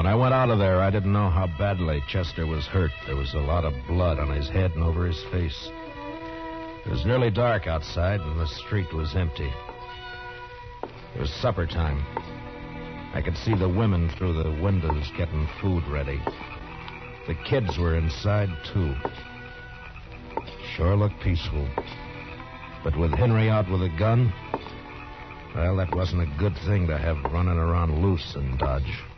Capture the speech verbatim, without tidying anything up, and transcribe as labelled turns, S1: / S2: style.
S1: When I went out of there, I didn't know how badly Chester was hurt. There was a lot of blood on his head and over his face. It was nearly dark outside, and the street was empty. It was supper time. I could see the women through the windows getting food ready. The kids were inside, too. Sure looked peaceful. But with Henry out with a gun, well, that wasn't a good thing to have running around loose in Dodge.